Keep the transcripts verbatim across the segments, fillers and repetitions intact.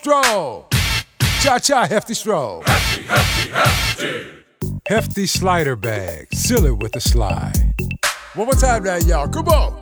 Stroll. Cha-cha, hefty stroll. Hefty, hefty, hefty. Hefty slider bag. Seal it with a slide. One more time now, y'all. Come on.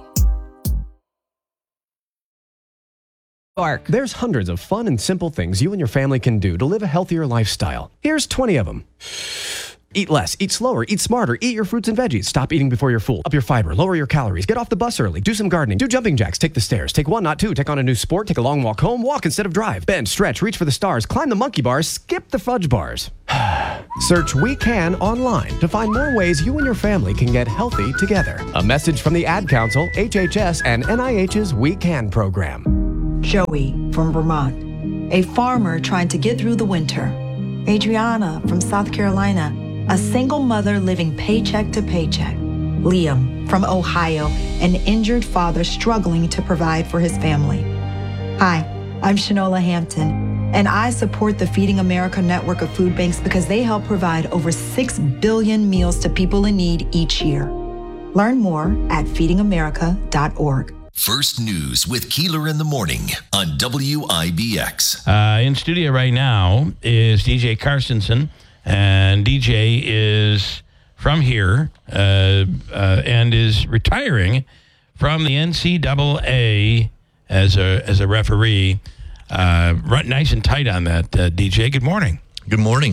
There's hundreds of fun and simple things you and your family can do to live a healthier lifestyle. Here's twenty of them. Eat less, eat slower, eat smarter, eat your fruits and veggies. Stop eating before you're full. Up your fiber, lower your calories, get off the bus early, do some gardening, do jumping jacks, take the stairs, take one, not two, take on a new sport, take a long walk home, walk instead of drive, bend, stretch, reach for the stars, climb the monkey bars, skip the fudge bars. Search We Can online to find more ways you and your family can get healthy together. A message from the Ad Council, H H S, and N I H's We Can program. Joey from Vermont, a farmer trying to get through the winter. Adriana from South Carolina, a single mother living paycheck to paycheck. Liam from Ohio, an injured father struggling to provide for his family. Hi, I'm Shanola Hampton, and I support the Feeding America network of food banks because they help provide over six billion meals to people in need each year. Learn more at feeding america dot org. First News with Keeler in the Morning on W I B X. Uh, in studio right now is D J Carstensen, and D J is from here uh, uh, and is retiring from the N C double A as a as a referee. Uh, run nice and tight on that, uh, D J. Good morning. Good morning.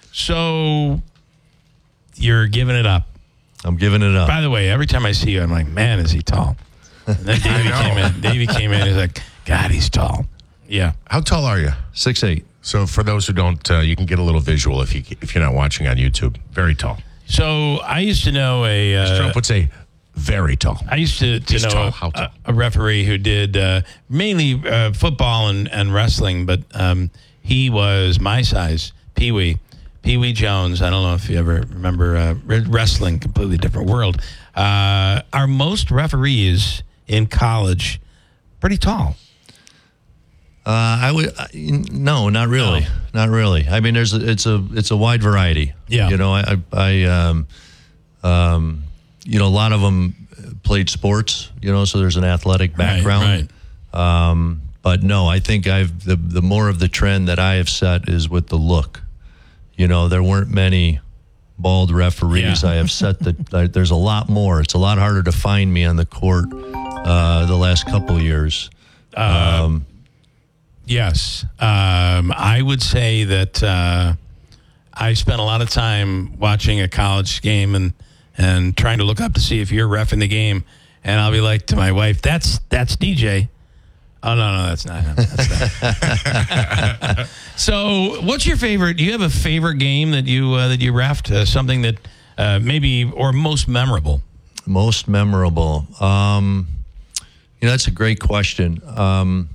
So you're giving it up. I'm giving it up. By the way, every time I see you, I'm like, man, is he tall? And then Davey came in. Davey came in. He's like, God, he's tall. Yeah. How tall are you? six eight. So for those who don't, uh, you can get a little visual if you if you're not watching on YouTube. Very tall. So I used to know a. Uh, Trump would say, very tall. I used to, to He's know tall. a, How tall? a referee who did uh, mainly uh, football and, and wrestling, but um, he was my size, Pee Wee. Pee Wee Jones. I don't know if you ever remember uh, wrestling, completely different world. Uh, are most referees in college pretty tall? Uh, I would uh, no, not really, no. not really. I mean, there's a, it's a it's a wide variety. Yeah, you know, I I um, um, you know, a lot of them played sports. You know, so there's an athletic background. Right, right. Um, but no, I think I've the the more of the trend that I have set is with the look. You know, there weren't many bald referees. Yeah. I have set the. There's a lot more. It's a lot harder to find me on the court uh, the last couple of years. Uh, um, yes, um, I would say that uh, I spent a lot of time watching a college game and and trying to look up to see if you're ref in the game, and I'll be like to my wife, "That's that's D J." Oh, no, no, that's not him. That's not. So what's your favorite? Do you have a favorite game that you uh, that you reffed? Uh, something that uh, maybe, or most memorable? Most memorable. Um, you know, that's a great question. Um,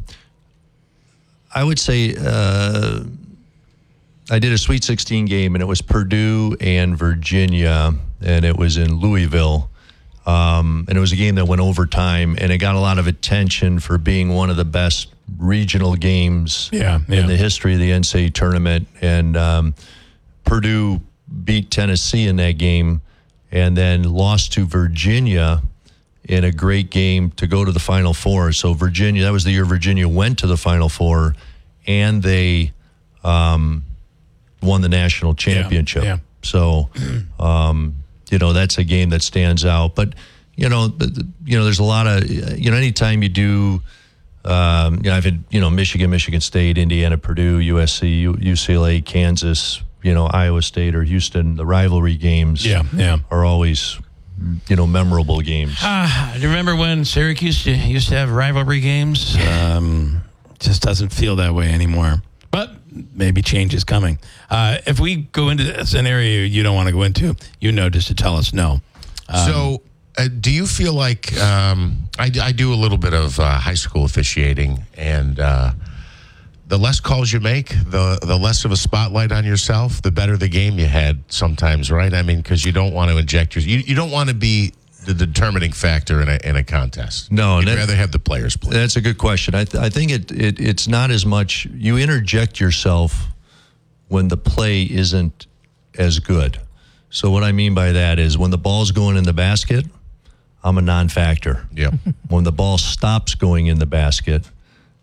I would say uh, I did a Sweet sixteen game, and it was Purdue and Virginia, and it was in Louisville. Um, and it was a game that went overtime, and it got a lot of attention for being one of the best regional games yeah, yeah. in the history of the N C double A tournament. And um, Purdue beat Tennessee in that game and then lost to Virginia in a great game to go to the Final Four. So Virginia, that was the year Virginia went to the Final Four, and they um, won the national championship. Yeah, yeah. So, um, you know, that's a game that stands out. But, you know, you know, there's a lot of, you know, anytime you do, um, you know, I've had, you know, Michigan, Michigan State, Indiana, Purdue, U S C, U C L A, Kansas, you know, Iowa State or Houston, the rivalry games yeah, yeah. are always, you know, memorable games. Uh, do you remember when Syracuse used to have rivalry games? Um, just doesn't feel that way anymore. But maybe change is coming. Uh, if we go into an area you don't want to go into, you know, just to tell us no. Um, so uh, do you feel like, um, I, I do a little bit of uh, high school officiating, and uh, the less calls you make, the the less of a spotlight on yourself, the better the game you had sometimes, right? I mean, because you don't want to inject your, you, you don't want to be the determining factor in a in a contest. No, you'd that, rather have the players play. That's a good question. I th- I think it, it it's not as much, you interject yourself when the play isn't as good. So what I mean by that is when the ball's going in the basket, I'm a non-factor. Yep. When the ball stops going in the basket,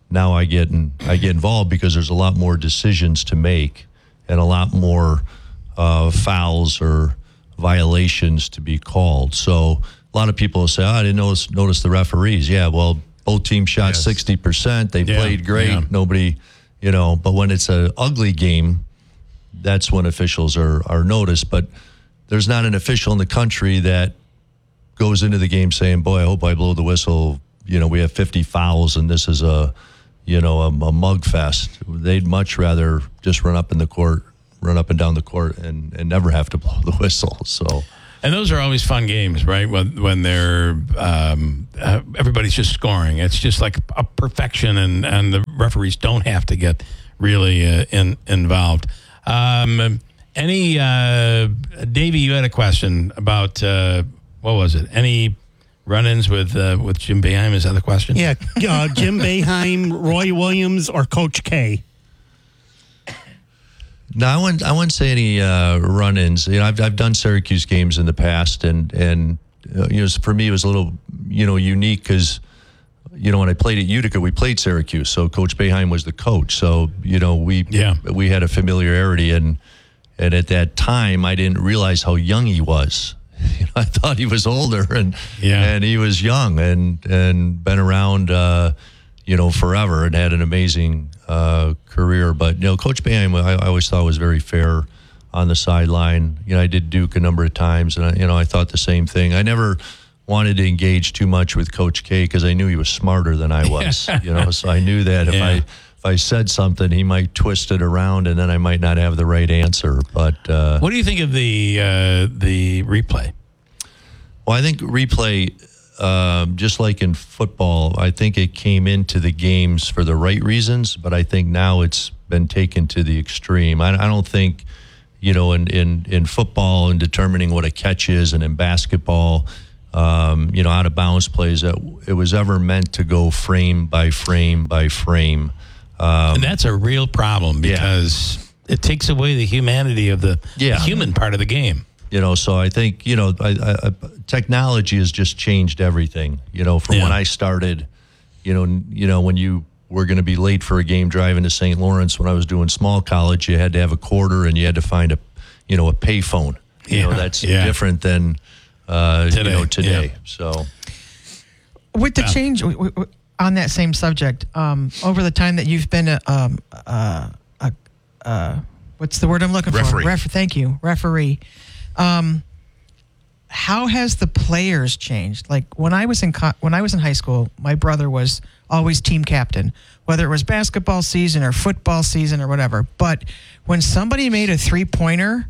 now I get in, I get involved because there's a lot more decisions to make and a lot more uh, fouls or violations to be called. So a lot of people say, oh, I didn't notice, notice the referees. Yeah, well, both teams shot Yes. sixty percent. They Yeah, played great. yeah. Nobody, you know, but when it's an ugly game, that's when officials are, are noticed. But there's not an official in the country that goes into the game saying, boy, I hope I blow the whistle. You know, we have fifty fouls and this is a, you know, a, a mug fest. They'd much rather just run up in the court, run up and down the court and, and never have to blow the whistle. So, And those are always fun games, right? When when they're um, uh, everybody's just scoring. It's just like a perfection, and, and the referees don't have to get really uh, in, involved. Um, any uh, Davey, you had a question about uh, what was it? Any run-ins with uh, with Jim Boeheim? Is that the question? Yeah, uh, Jim Boeheim, Roy Williams, or Coach K? no, I wouldn't, I wouldn't say any uh, run-ins. You know, I've, I've done Syracuse games in the past, and, and uh, you know, for me, it was a little, you know, unique because, you know, when I played at Utica, we played Syracuse, so Coach Boeheim was the coach. So, you know, we Yeah. we had a familiarity, and and at that time, I didn't realize how young he was. You know, I thought he was older, and Yeah. and he was young, and and been around, uh, you know, forever, and had an amazing uh, career. But you know, Coach Boeheim, I, I always thought was very fair on the sideline. You know, I did Duke a number of times, and I, you know, I thought the same thing. I never wanted to engage too much with Coach K because I knew he was smarter than I was. You know, so I knew that if Yeah. I if I said something, he might twist it around, and then I might not have the right answer. But uh, What do you think of the uh, the replay? well, I think replay, um, just like in football, I think it came into the games for the right reasons, but I think now it's been taken to the extreme. I, I don't think, you know, in, in, in football and determining what a catch is, and in basketball, um, you know, out of bounds plays, that it was ever meant to go frame by frame by frame. Um, And that's a real problem Yeah. because it takes away the humanity of the, Yeah. the human part of the game. You know, so I think, you know, I, I, I, technology has just changed everything. You know, from Yeah. when I started, you know, n- you know, when you were going to be late for a game driving to Saint Lawrence, when I was doing small college, you had to have a quarter and you had to find a, you know, a payphone. You Yeah, know, that's yeah. different than, uh, Today, you know, today. yeah. So, With the change w- w- w- on that same subject, um, over the time that you've been a, um, uh, a, uh, what's the word I'm looking Referee. for? Ref- thank you, referee. Um, how has the players changed? Like when I was in co- when I was in high school, my brother was always team captain, whether it was basketball season or football season or whatever. But when somebody made a three pointer,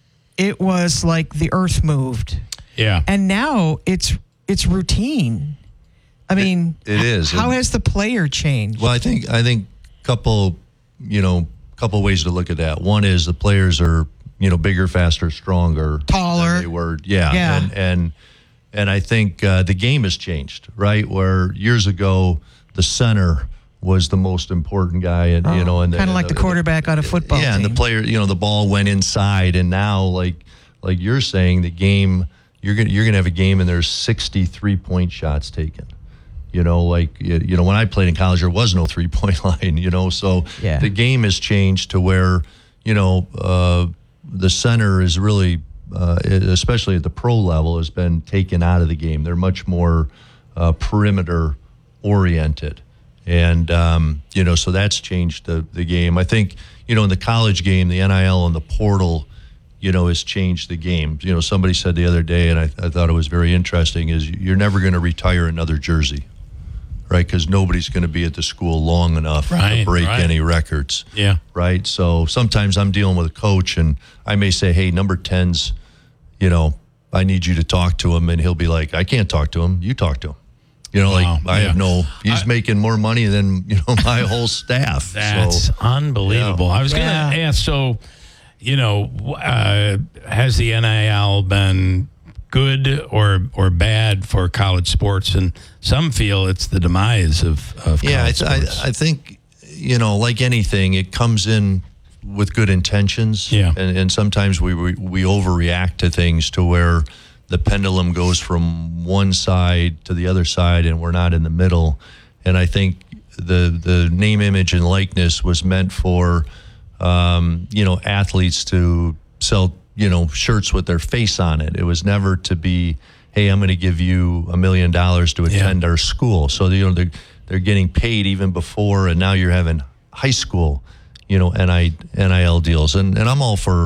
it was like the earth moved. Yeah. And now it's it's routine. I mean, it is. How And- has the player changed? well, I think, I think couple, you know, couple ways to look at that. One is the players are, you know, bigger, faster, stronger, Taller. than they were. Yeah. Yeah. And, and, and I think uh, the game has changed, right? Where years ago, the center was the most important guy, and you know, and kind of like the quarterback on a football yeah, team. and the player, you know, the ball went inside, and now, like, like you're saying, the game, you're gonna you're gonna have a game, and there's sixty three-point shots taken. You know, like you you know, when I played in college, there was no three-point line. You know, so Yeah. the game has changed to where, you know, uh, the center is really, uh, especially at the pro level, has been taken out of the game. They're much more uh, perimeter oriented. And, um, you know, so that's changed the, the game. I think, you know, in the college game, the N I L and the portal, you know, has changed the game. You know, somebody said the other day, and I, I thought it was very interesting, is you're never going to retire another jersey, right? Because nobody's going to be at the school long enough Right, to break right. any records. Yeah. Right? So sometimes I'm dealing with a coach, and I may say, hey, number ten's, you know, I need you to talk to him. And he'll be like, I can't talk to him. You talk to him. You know, Wow, like I yeah. have no, he's I- making more money than, you know, my whole staff. That's so, unbelievable. yeah. I was going to Yeah. ask, so, you know, uh, has the N I L been good or or bad for college sports? And some feel it's the demise of, of yeah, I, college th- sports. I, I think, you know, like anything, it comes in with good intentions. Yeah. And, and sometimes we, we, we overreact to things to where the pendulum goes from one side to the other side, and we're not in the middle. And I think the the name, image, and likeness was meant for um, you know athletes to sell you know shirts with their face on it. It was never to be, hey, I'm going to give you a million dollars to attend yeah. our school. So you know they're they're getting paid even before, and now you're having high school, you know, N I L deals, and and I'm all for,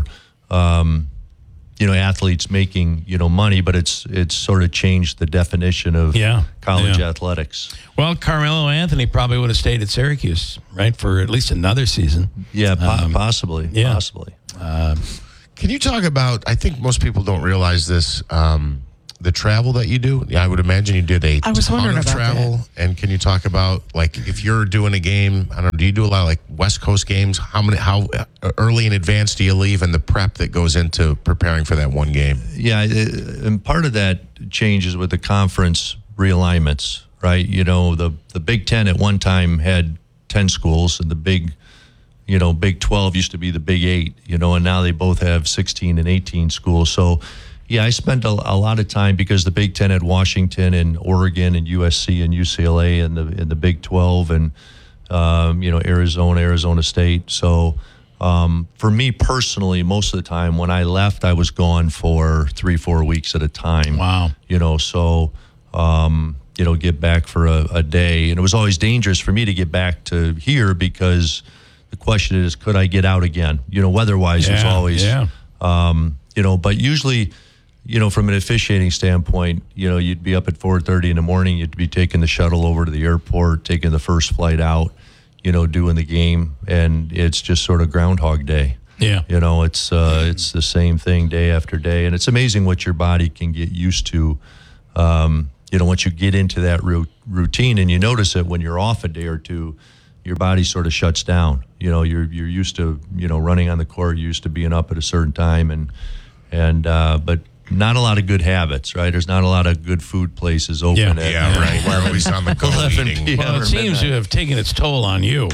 um, you know, athletes making you know money, but it's it's sort of changed the definition of yeah. college yeah. athletics. Well, Carmelo Anthony probably would have stayed at Syracuse, right, for at least another season. Yeah, po- um, possibly, yeah. possibly. Um, Can you talk about? I think most people don't realize this. Um, The travel that you do, yeah, I would imagine you did a I was ton wondering of about travel. that. And can you talk about, like, if you're doing a game, I don't know, do you do a lot of like West Coast games? How many? How early in advance do you leave, and the prep that goes into preparing for that one game? Yeah, it, and part of that changes with the conference realignments, right? You know, the the Big Ten at one time had ten schools, and the Big, you know, Big twelve used to be the Big Eight, you know, and now they both have sixteen and eighteen schools. So. Yeah, I spent a, a lot of time because the Big Ten had Washington and Oregon and U S C and U C L A and the in the Big twelve and um, you know Arizona, Arizona State. So um, for me personally, most of the time when I left, I was gone for three, four weeks at a time. Wow. You know, so um, you know, get back for a, a day, and it was always dangerous for me to get back to here because the question is, could I get out again? You know, weather-wise, yeah, is always yeah. um, you know, but usually. You know, from an officiating standpoint, you know, you'd be up at four thirty in the morning. You'd be taking the shuttle over to the airport, taking the first flight out, you know, doing the game. And it's just sort of Groundhog Day. Yeah. You know, it's uh, it's the same thing day after day. And it's amazing what your body can get used to, um, you know, once you get into that ru- routine. And you notice it when you're off a day or two, your body sort of shuts down. You know, you're you're used to, you know, running on the court, you're used to being up at a certain time. And, and uh, but... Not a lot of good habits, right? There's not a lot of good food places open. Yeah, at, yeah, you know, right. We're always on the go eating. Well, it seems to have taken its toll on you.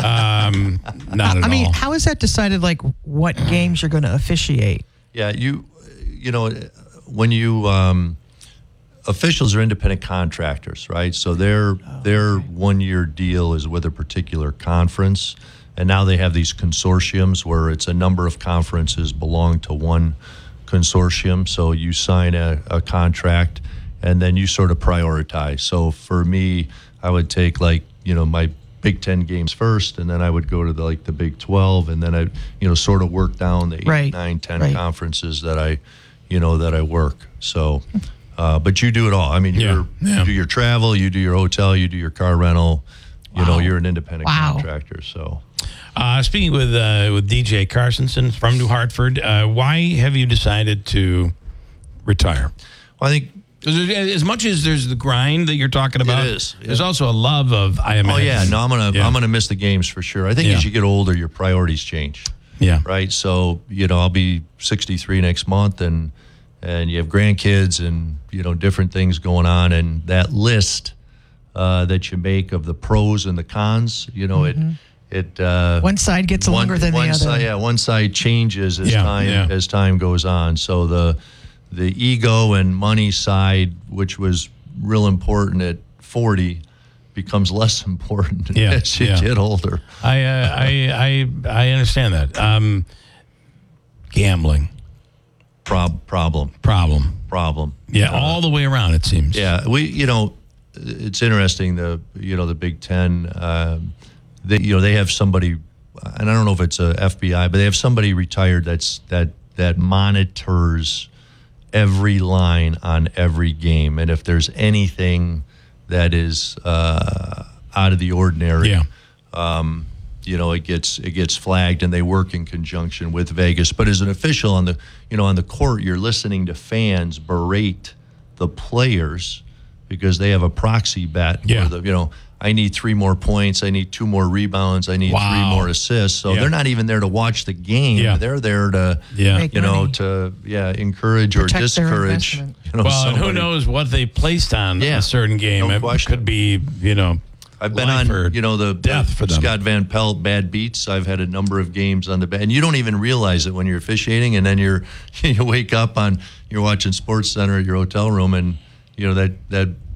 Um, not at I mean, all. how is that decided, like, what games you're going to officiate? Yeah, you, you know, when you, um, officials are independent contractors, right? So their, oh, their okay. one-year deal is with a particular conference, and now they have these consortiums where it's a number of conferences belong to one consortium. So you sign a, a contract and then you sort of prioritize. So for me, I would take like, you know, my Big Ten games first, and then I would go to the, like the Big twelve, and then I, you know, sort of work down the eight, right. nine, ten right. conferences that I, you know, that I work. So, uh, but you do it all. I mean, yeah. you're, Yeah. you do your travel, you do your hotel, you do your car rental, you wow. know, you're an independent wow. contractor. So. Uh, speaking with uh, with D J Carsonson from New Hartford, uh, why have you decided to retire? Well, I think as much as there's the grind that you're talking about, it is. Yeah. There's also a love of I imagine. Oh yeah, no, I'm gonna yeah. I'm gonna miss the games for sure. I think yeah. as you get older, your priorities change. Yeah. Right. So you know, I'll be sixty-three next month, and and you have grandkids, and you know, different things going on, and that list uh, that you make of the pros and the cons, you know, mm-hmm. it. It uh, one side gets one, longer than one the other. Side, yeah, one side changes as yeah, time yeah. as time goes on. So the the ego and money side, which was real important at forty, becomes less important yeah, as you yeah. get older. I, uh, I I I understand that. Um, gambling. Prob- problem. Problem. Problem. Yeah, uh, all the way around. It seems. Yeah, we. You know, it's interesting. The you know the Big Ten. Um, They, you know, they have somebody, and I don't know if it's a F B I, but they have somebody retired that's that that monitors every line on every game, and if there's anything that is uh, out of the ordinary, yeah. um, you know, it gets it gets flagged, and they work in conjunction with Vegas. But as an official on the, you know, on the court, you're listening to fans berate the players because they have a proxy bet. Yeah. Where the, you know. I need three more points. I need two more rebounds. I need wow. three more assists. So yeah. they're not even there to watch the game. Yeah. They're there to, yeah. you know, money. to yeah, encourage or Protect discourage. You know, well, and who somebody. knows what they placed on Yeah. a certain game? No it question. could be, you know. I've been life on, or you know, the, death the for them. Scott Van Pelt bad beats. I've had a number of games on the bad, and you don't even realize it when you're officiating, and then you're you wake up on you're watching Sports Center at your hotel room, and you know that that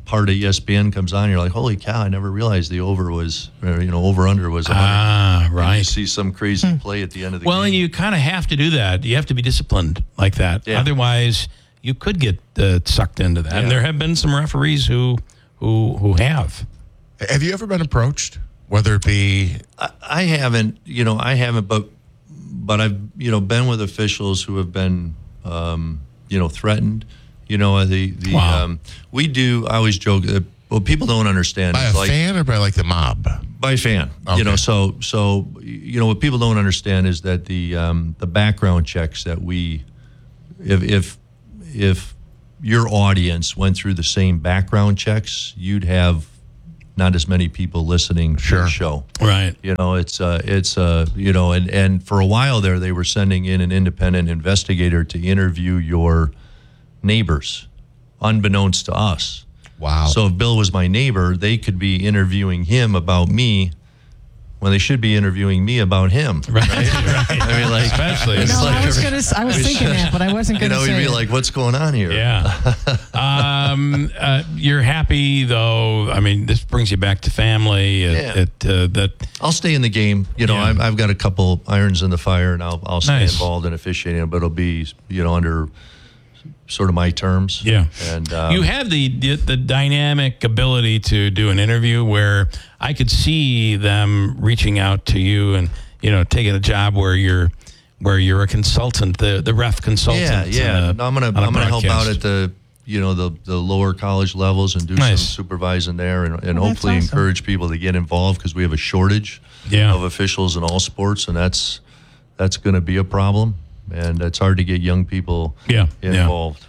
part of E S P N comes on, you're like, holy cow! I never realized the over was, or, you know, over under was. Ah, right. You see some crazy play at the end of the well, game. Well, and you kind of have to do that. You have to be disciplined like that. Yeah. Otherwise, you could get uh, sucked into that. Yeah. And there have been some referees who who who have. Have you ever been approached? Whether it be, I, I haven't, you know, I haven't, but but I've, you know, been with officials who have been, um, you know, threatened. You know, the the Wow. um, we do. I always joke that what people don't understand by is a like fan or by like the mob? by fan. Okay. You know, so so you know what people don't understand is that the um, the background checks that we, if if if your audience went through the same background checks, you'd have not as many people listening to Sure. the show. Right. You know, it's uh, it's uh, you know, and and for a while there, they were sending in an independent investigator to interview your neighbors, unbeknownst to us. Wow. So if Bill was my neighbor, they could be interviewing him about me when they should be interviewing me about him. Right. right. I mean, like, Especially. it's No, like I was every- gonna. s- I was thinking that, but I wasn't you gonna know, say you'd be it. like, what's going on here? Yeah. um, uh, you're happy though. I mean, this brings you back to family. It, Yeah. it, uh, that I'll stay in the game. You know, Yeah. I've, I've got a couple irons in the fire, and I'll I'll stay Nice. involved in officiating, but it'll be, you know, under sort of my terms. Yeah. And um, you have the, the the dynamic ability to do an interview where I could see them reaching out to you and, you know, taking a job where you're where you're a consultant, the the ref consultant. Yeah, yeah. on a- No, I'm gonna on a I'm gonna help out broadcast. at the you know the the lower college levels and do Nice. some supervising there, and, and Well, that's hopefully awesome. encourage people to get involved because we have a shortage Yeah. of officials in all sports, and that's that's going to be a problem, and it's hard to get young people Yeah, yeah. involved.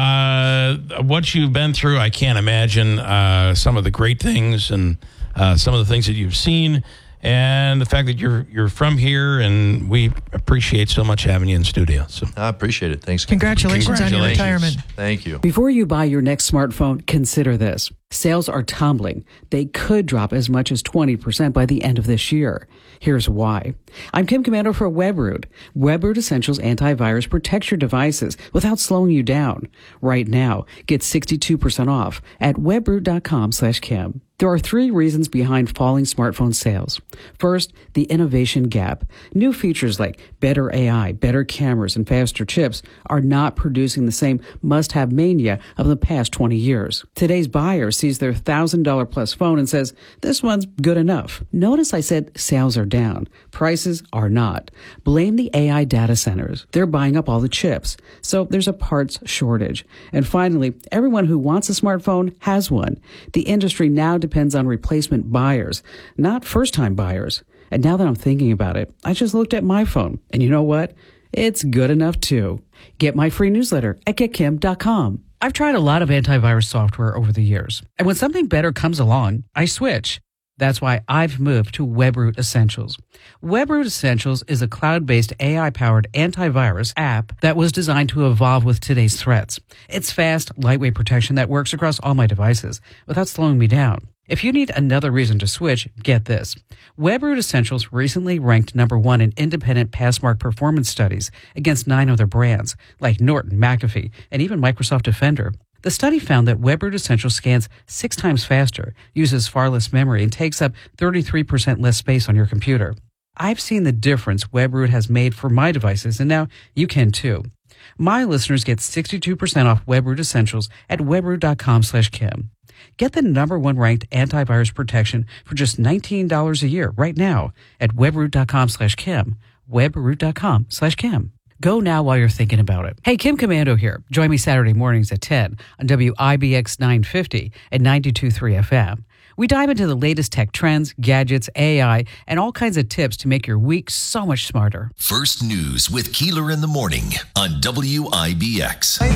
Uh, what you've been through, I can't imagine uh, some of the great things and uh, some of the things that you've seen, and the fact that you're you're from here, and we appreciate so much having you in studio. So I appreciate it. Thanks. Congratulations on your Congratulations. retirement. Thank you. Before you buy your next smartphone, consider this. Sales are tumbling. They could drop as much as twenty percent by the end of this year. Here's why. I'm Kim Commando for WebRoot. WebRoot Essentials Antivirus protects your devices without slowing you down. Right now, get sixty-two percent off at webroot.com slash Kim. There are three reasons behind falling smartphone sales. First, the innovation gap. New features like better A I, better cameras, and faster chips are not producing the same must-have mania of the past twenty years. Today's buyer sees their one thousand dollars plus phone and says, this one's good enough. Notice I said sales are down. Prices are not. Blame the A I data centers. They're buying up all the chips. So there's a parts shortage. And finally, everyone who wants a smartphone has one. The industry now depends on replacement buyers, not first-time buyers. And now that I'm thinking about it, I just looked at my phone. And you know what? It's good enough too. Get my free newsletter at get kim dot com. I've tried a lot of antivirus software over the years. And when something better comes along, I switch. That's why I've moved to WebRoot Essentials. WebRoot Essentials is a cloud-based A I-powered antivirus app that was designed to evolve with today's threats. It's fast, lightweight protection that works across all my devices without slowing me down. If you need another reason to switch, get this. WebRoot Essentials recently ranked number one in independent Passmark performance studies against nine other brands, like Norton, McAfee, and even Microsoft Defender. The study found that WebRoot Essentials scans six times faster, uses far less memory, and takes up thirty-three percent less space on your computer. I've seen the difference WebRoot has made for my devices, and now you can too. My listeners get sixty-two percent off WebRoot Essentials at webroot.com slash Kim. Get the number one ranked antivirus protection for just nineteen dollars a year right now at webroot.com slash Kim. webroot.com slash Kim. Go now while you're thinking about it. Hey, Kim Commando here. Join me Saturday mornings at ten on W I B X nine fifty and ninety-two point three F M. We dive into the latest tech trends, gadgets, A I, and all kinds of tips to make your week so much smarter. First News with Keeler in the Morning on W I B X. All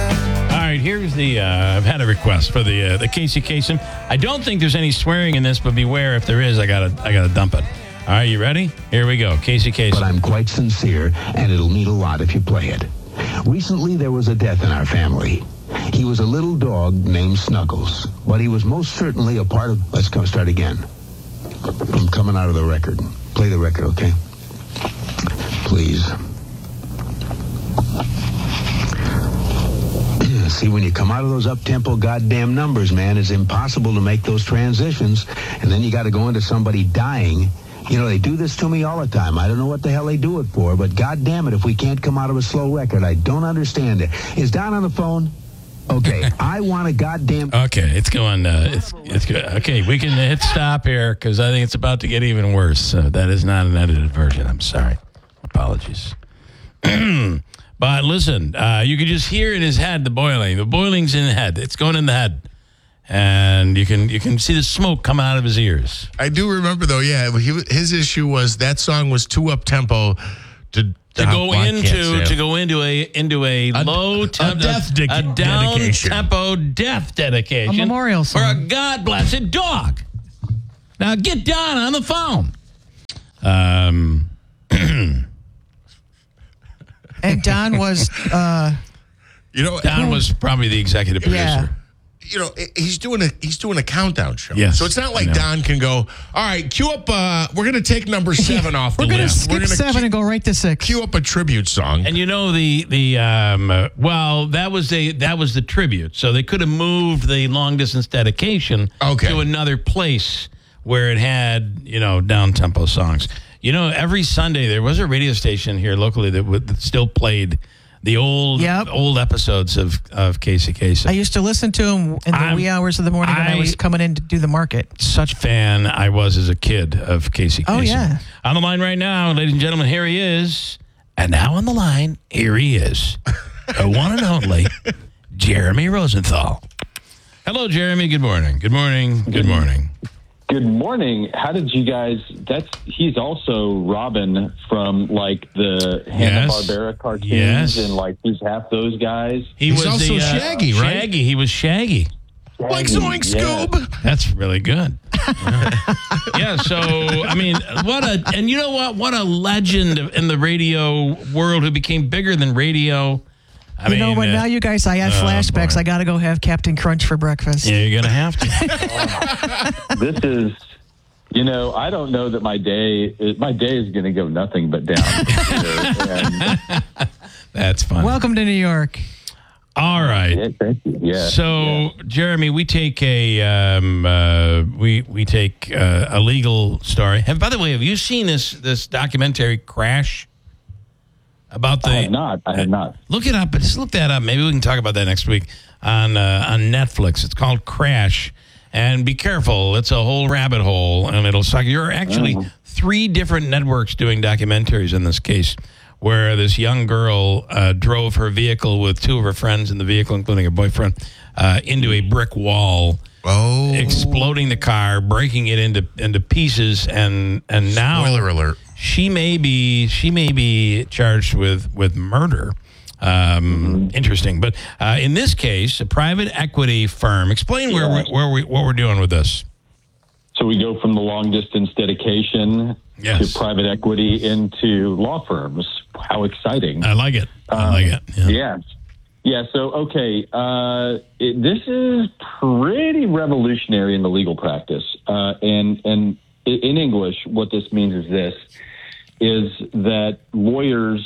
right, here's the. Uh, I've had a request for the uh, the Casey Kasem. I don't think there's any swearing in this, but beware if there is, I gotta I gotta dump it. All right, you ready? Here we go, Casey Kasem. But I'm quite sincere, and it'll mean a lot if you play it. Recently, there was a death in our family. He was a little dog named Snuggles, but he was most certainly a part of. Let's come start again. I'm coming out of the record. Play the record, okay? Please. See, when you come out of those up-tempo goddamn numbers, man, it's impossible to make those transitions. And then you got to go into somebody dying. You know, they do this to me all the time. I don't know what the hell they do it for, but goddamn it, if we can't come out of a slow record, I don't understand it. Is Don on the phone? Okay, I want a goddamn... Okay, it's going... Uh, it's, it's good. Okay, we can hit stop here because I think it's about to get even worse. So that is not an edited version. I'm sorry. Apologies. But listen, uh, you can just hear in his head the boiling. The boiling's in the head. It's going in the head. And you can you can see the smoke coming out of his ears. I do remember, though, yeah, he, his issue was that song was too up-tempo to... To go into to go into a into a, a low tempo, a death de- a down dedication. tempo death dedication, a memorial song for a God blessed dog. Now get Don on the phone. Um, and Don was, uh, you know, Don was probably the executive producer. Yeah. You know, he's doing a he's doing a countdown show. Yes, so it's not like Don can go, all right, cue up, uh, we're going to take number seven off the we're gonna list. Skip we're going to skip seven and go right to six. Cue up a tribute song. And you know, the, the um, uh, well, that was, the, that was the tribute. So they could have moved the long-distance dedication okay. to another place where it had, you know, down-tempo songs. You know, every Sunday there was a radio station here locally that, w- that still played the old yep. old episodes of, of Casey Kasem. I used to listen to him in the I'm, wee hours of the morning I, when I was coming in to do the market. Such fan I was as a kid of Casey Kasem. Oh, yeah. On the line right now, ladies and gentlemen, here he is. And now on the line, here he is. The one and only Jeremy Rosenthal. Hello, Jeremy. Good morning. Good morning. Good morning. Good morning. How did you guys? That's he's also Robin from like the Hanna-Barbera cartoons, yes. and like he's half those guys. He he's was also the, uh, Shaggy, right? Shaggy. He was Shaggy. Shaggy. Like Zoink Scoob. Yeah. That's really good. Yeah. yeah. So I mean, what a and you know what? What a legend in the radio world who became bigger than radio. I you mean, know, but uh, now you guys, I had oh, flashbacks. boy. I got to go have Captain Crunch for breakfast. Yeah, you're going to have to. uh, this is, you know, I don't know that my day, my day is going to go nothing but down. and, That's fun. Welcome to New York. All right. Yeah, thank you. Yeah. So, yeah. Jeremy, we take a um, uh, we we take uh, a legal story. And by the way, have you seen this this documentary Crash? About the I have not. I have not. Look it up. Just look that up. Maybe we can talk about that next week on uh, on Netflix. It's called Crash. And be careful. It's a whole rabbit hole, and it'll suck. There are actually oh. three different networks doing documentaries in this case, where this young girl uh, drove her vehicle with two of her friends in the vehicle, including her boyfriend, uh, into a brick wall. Oh. Exploding the car, breaking it into into pieces, and and now spoiler alert. She may be she may be charged with with murder. Um, mm-hmm. Interesting, but uh, in this case, a private equity firm. Explain where yeah. we, where we what we're doing with this. So we go from the long distance dedication yes. to private equity into law firms. How exciting! I like it. I um, like it. Yeah. yeah. Yeah, so, okay, uh, it, this is pretty revolutionary in the legal practice. Uh, and, and in English, what this means is this, is that lawyers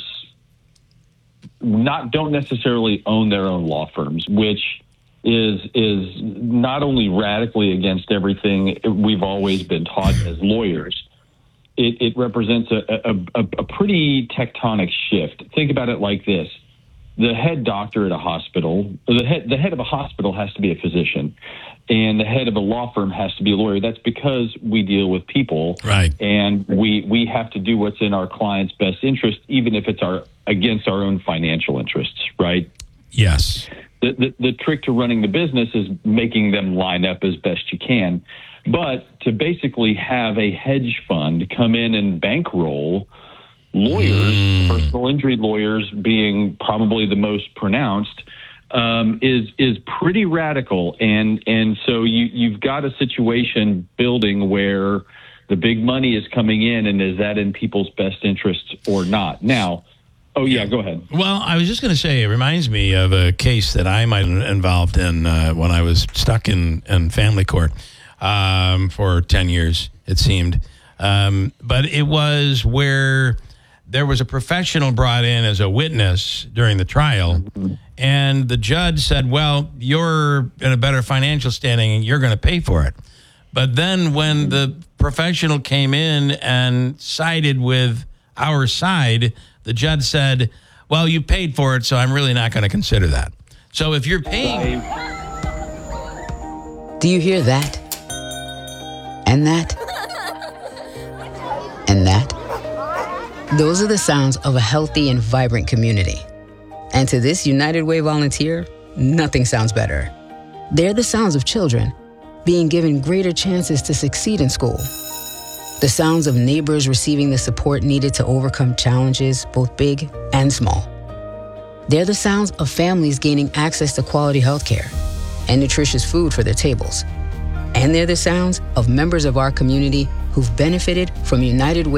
not don't necessarily own their own law firms, which is is not only radically against everything we've always been taught as lawyers, it, it represents a, a, a, a pretty tectonic shift. Think about it like this. The head doctor at a hospital, the head, the head of a hospital has to be a physician, and the head of a law firm has to be a lawyer. That's because we deal with people, right? And we we have to do what's in our client's best interest, even if it's our against our own financial interests, right? Yes. The, the the trick to running the business is making them line up as best you can, but to basically have a hedge fund come in and bankroll lawyers, mm. personal injury lawyers being probably the most pronounced, um, is is pretty radical. And and so you, you've got a situation building where the big money is coming in, and is that in people's best interests or not? Now, oh, yeah, go ahead. Well, I was just going to say, it reminds me of a case that I might have been involved in uh, when I was stuck in, in family court um, for ten years, it seemed. Um, but it was where there was a professional brought in as a witness during the trial, and the judge said, well, you're in a better financial standing and you're going to pay for it. But then when the professional came in and sided with our side, the judge said, well, you paid for it, so I'm really not going to consider that. So if you're paying... Do you hear that? And that? And that? Those are the sounds of a healthy and vibrant community. And to this United Way volunteer, nothing sounds better. They're the sounds of children being given greater chances to succeed in school. The sounds of neighbors receiving the support needed to overcome challenges, both big and small. They're the sounds of families gaining access to quality health care and nutritious food for their tables. And they're the sounds of members of our community who've benefited from United Way